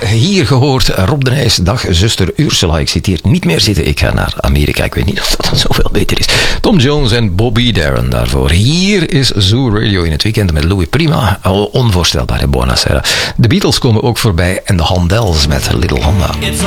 hier gehoord Rob de Nijs. Dag zuster Ursula, ik zit hier niet meer zitten. Ik ga naar Amerika. Ik weet niet of dat dan zoveel beter is. Tom Jones en Bobby Darin daarvoor. Hier is Zoo Radio in het weekend met Louis Prima. Onvoorstelbaar, hè, Buonasera. De Beatles komen ook voorbij en de Handels met Little Honda. It's